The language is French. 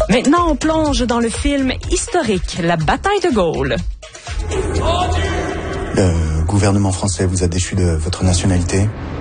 Maintenant, on plonge dans le film historique, La bataille de Gaulle. Le gouvernement français vous a déchu de votre nationalité.